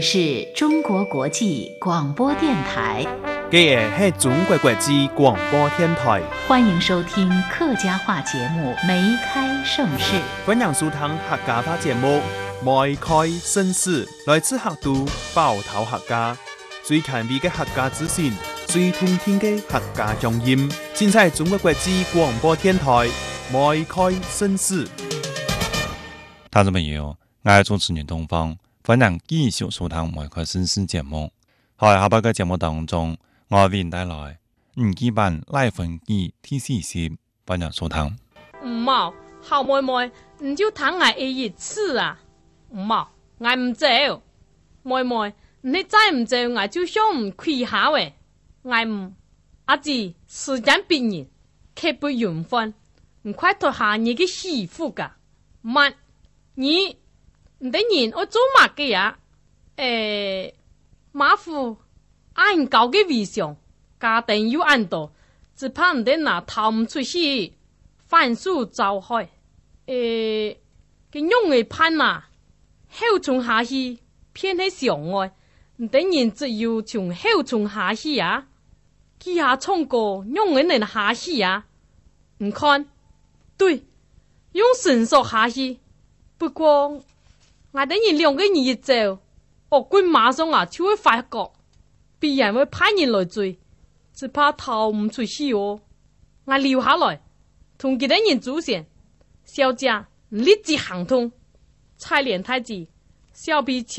是中国国际广播电台。 这是中国国际广播电台。 欢迎收听客家话节目《梅开盛世》。 欢迎收听客家话节目《梅开盛世》，来自客都包头客家，最权威的客家资讯，最通听的客家乡音。现在中国国际广播电台《梅开盛世》。 听众朋友，我是主持人东方。欢迎繼續收聽《梅開盛世》節目。喺下邊嘅節目當中，我為您帶來五級版拉分機第40，歡迎收聽。 冇，好妹妹，你就談我一次啊！冇，我唔做。妹妹，你再唔做，我就想唔開下喂。我唔，阿姊時間逼人，刻不容緩，唔快脫下你嘅媳婦噶。乜，你？唔得人我做乜嘅呀？馬虎按高嘅為上，家庭又按多，只怕唔得拿頭唔出去，反數走開。佢用嘅盼啊，後從下去偏喺上外，唔得人只要從後從下去啊，佢下衝過用嘅人下去啊，唔看，對，用繩索下去，不過。我等人兩個人一走，惡棍馬上啊就會發覺，必然會派人來追，只怕逃唔出去哦。我留下來，同其他人組線，小姐立即行通，蔡璉太子，小婢